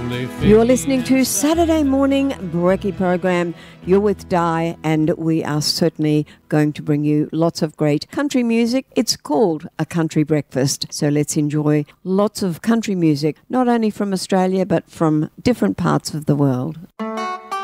You're listening to Saturday Morning Brekkie Program. You're with Di, and we are certainly going to bring you lots of great country music. It's called A Country Breakfast, so let's enjoy lots of country music, not only from Australia, but from different parts of the world.